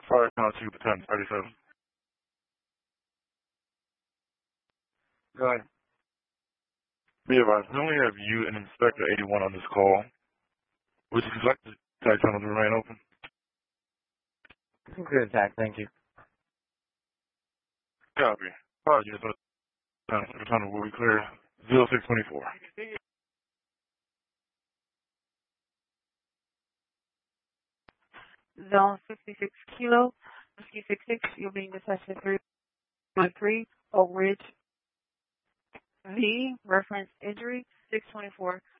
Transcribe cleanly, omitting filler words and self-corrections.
Fire count 2 to 1037. Go ahead. Be advised, we only have you and Inspector 81 on this call. Would you like the tag tunnel to remain open? Good attack, thank you. Copy. Apologies, but the tunnel will be clear. 0624. Zone 56 Kilo, Whiskey 66, you're being dispatched at 313 Oak Ridge V, reference injury 624.